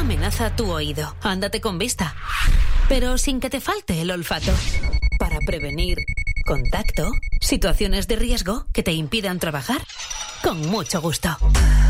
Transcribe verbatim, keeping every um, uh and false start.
amenaza tu oído. Ándate con vista, pero sin que te falte el olfato. Para prevenir contacto, situaciones de riesgo que te impidan trabajar. Con mucho gusto.